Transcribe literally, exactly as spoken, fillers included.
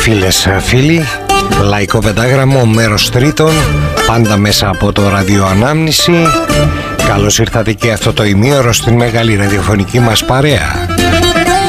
Φίλες, φίλοι, Λαϊκό Πεντάγραμμο, μέρος τρίτον, πάντα μέσα από το ραδιοανάμνηση. Καλώς ήρθατε και αυτό το ημίωρο στην μεγάλη ραδιοφωνική μας παρέα.